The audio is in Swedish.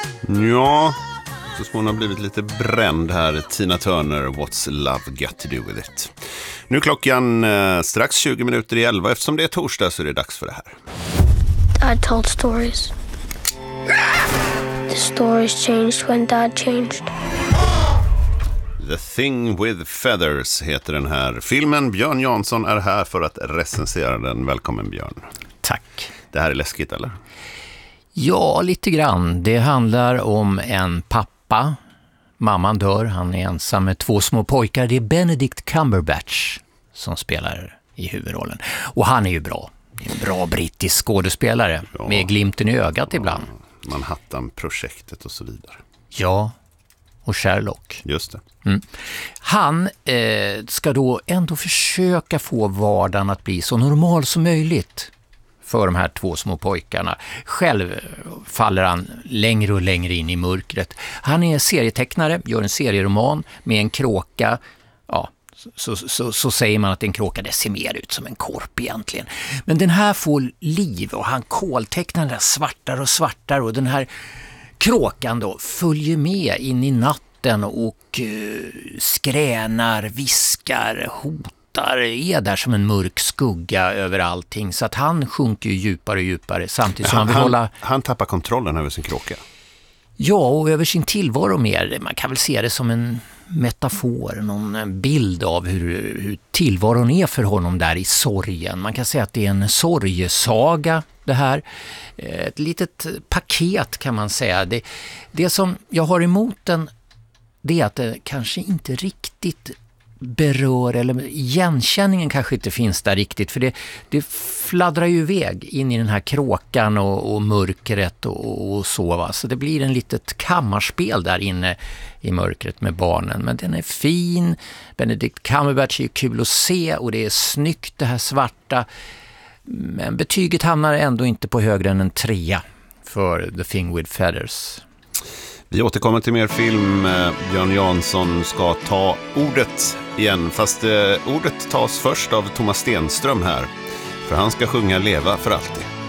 Ja, så småningom har blivit lite bränd här. Tina Turner, What's Love Got To Do With It. Nu är klockan strax 20 minuter i 11. Eftersom det är torsdag så är det dags för det här. Dad told stories. The stories changed when Dad changed. The Thing With Feathers heter den här filmen. Björn Jansson är här för att recensera den. Välkommen Björn. Tack. Det här är läskigt eller? Ja, lite grann. Det handlar om en pappa. Mamman dör, han är ensam med 2 små pojkar. Det är Benedict Cumberbatch som spelar i huvudrollen. Och han är ju bra. En bra brittisk skådespelare, ja, med glimten i ögat ibland. Manhattan-projektet och så vidare. Ja, och Sherlock. Just det. Mm. Han ska då ändå försöka få vardagen att bli så normal som möjligt för de här 2 små pojkarna. Själv faller han längre och längre in i mörkret. Han är serietecknare, gör en serieroman med en kråka. Ja, så säger man att en kråka, det ser mer ut som en korp egentligen. Men den här får liv och han koltecknar den svartare och svartare, och den här kråkan då följer med in i natten och skränar, viskar, hotar, är där som en mörk skugga över allting, så att han sjunker ju djupare och djupare samtidigt som han vill hålla... Han tappar kontrollen över sin kråka. Ja, och över sin tillvaro mer. Man kan väl se det som en metafor, någon bild av hur tillvaron är för honom där i sorgen. Man kan säga att det är en sorgesaga det här. Ett litet paket kan man säga. Det som jag har emot den, det är att det kanske inte riktigt berör, eller igenkänningen kanske inte finns där riktigt, för det fladdrar ju iväg in i den här kråkan och mörkret och så, va? Så det blir en litet kammarspel där inne i mörkret med barnen, men den är fin. Benedict Cumberbatch är kul att se och det är snyggt det här svarta, men betyget hamnar ändå inte på högre än en 3 för The Thing With Feathers. Vi återkommer till mer film. Björn Jansson ska ta ordet igen, fast ordet tas först av Thomas Stenström här. För han ska sjunga Leva för alltid.